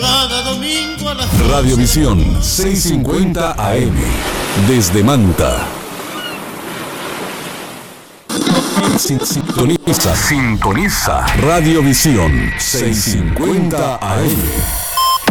cada domingo a las Radiovisión 650 AM. Desde Manta. Sintoniza Radiovisión 650 AM.